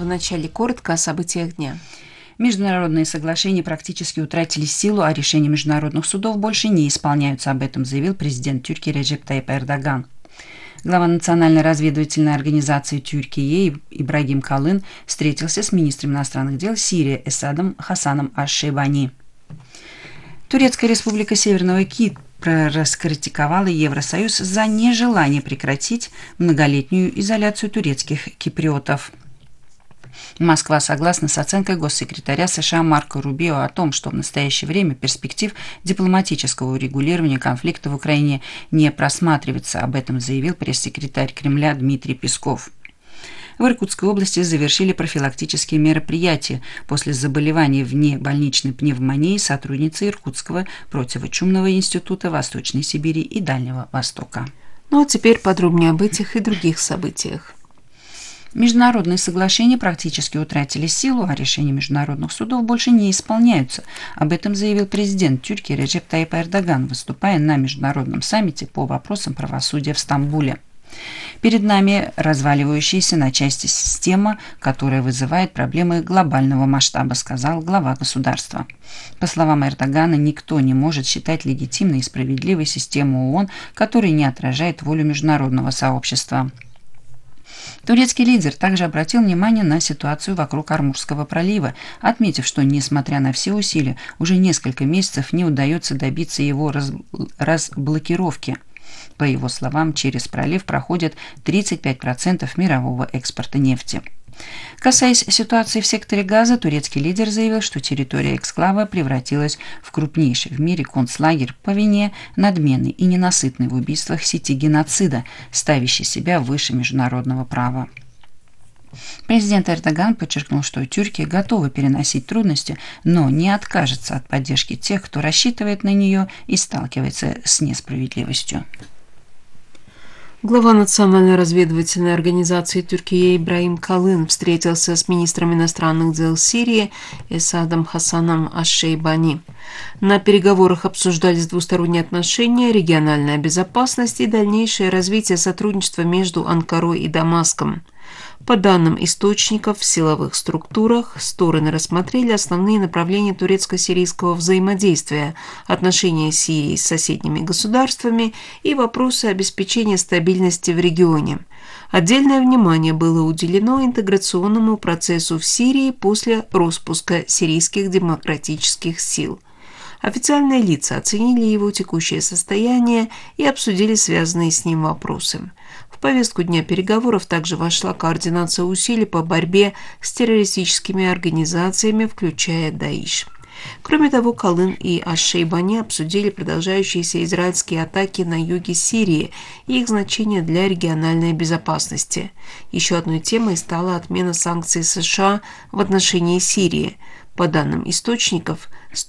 Вначале коротко о событиях дня. Международные соглашения практически утратили силу, а решения международных судов больше не исполняются. Об этом заявил президент Тюркии Реджеп Тайип Эрдоган. Глава национальной разведывательной организации Тюркии Ибрагим Калын встретился с министром иностранных дел Сирии Эсадом Хасаном Аш-Шейбани. Турецкая республика Северного Кипра раскритиковала Евросоюз за нежелание прекратить многолетнюю изоляцию турецких киприотов. Москва согласна с оценкой госсекретаря США Марко Рубио о том, что в настоящее время перспектив дипломатического урегулирования конфликта в Украине не просматривается. Об этом заявил пресс-секретарь Кремля Дмитрий Песков. В Иркутской области завершили профилактические мероприятия после заболевания внебольничной пневмонией сотрудницы Иркутского противочумного института Восточной Сибири и Дальнего Востока. Ну а теперь подробнее об этих и других событиях. Международные соглашения практически утратили силу, а решения международных судов больше не исполняются. Об этом заявил президент Тюркии Реджеп Тайип Эрдоган, выступая на международном саммите по вопросам правосудия в Стамбуле. Перед нами разваливающаяся на части система, которая вызывает проблемы глобального масштаба, сказал глава государства. По словам Эрдогана, никто не может считать легитимной и справедливой систему ООН, которая не отражает волю международного сообщества. Турецкий лидер также обратил внимание на ситуацию вокруг Ормузского пролива, отметив, что, несмотря на все усилия, уже несколько месяцев не удается добиться его разблокировки. По его словам, через пролив проходит 35% мирового экспорта нефти. Касаясь ситуации в секторе Газа, турецкий лидер заявил, что территория эксклава превратилась в крупнейший в мире концлагерь по вине надменной и ненасытной в убийствах сети геноцида, ставящей себя выше международного права. Президент Эрдоган подчеркнул, что Тюркия готова переносить трудности, но не откажется от поддержки тех, кто рассчитывает на нее и сталкивается с несправедливостью. Глава национальной разведывательной организации Тюркии Ибрагим Калын встретился с министром иностранных дел Сирии Эсадом Хасаном Аш-Шейбани. На переговорах обсуждались двусторонние отношения, региональная безопасность и дальнейшее развитие сотрудничества между Анкарой и Дамаском. По данным источников в силовых структурах, стороны рассмотрели основные направления турецко-сирийского взаимодействия, отношения Сирии с соседними государствами и вопросы обеспечения стабильности в регионе. Отдельное внимание было уделено интеграционному процессу в Сирии после распуска сирийских демократических сил. Официальные лица оценили его текущее состояние и обсудили связанные с ним вопросы. В повестку дня переговоров также вошла координация усилий по борьбе с террористическими организациями, включая Даиш. Кроме того, Калын и Аш-Шейбани обсудили продолжающиеся израильские атаки на юге Сирии и их значение для региональной безопасности. Еще одной темой стала отмена санкций США в отношении Сирии. По данным источников,